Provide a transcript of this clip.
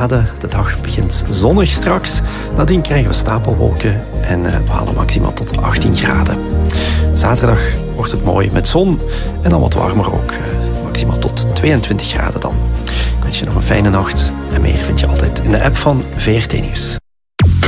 graden. De dag begint zonnig straks. Nadien krijgen we stapelwolken en we halen maxima tot 18 graden. Zaterdag wordt het mooi met zon en dan wat warmer ook. Maximaal tot 22 graden dan. Ik wens je nog een fijne nacht. En meer vind je altijd in de app van VRT Nieuws.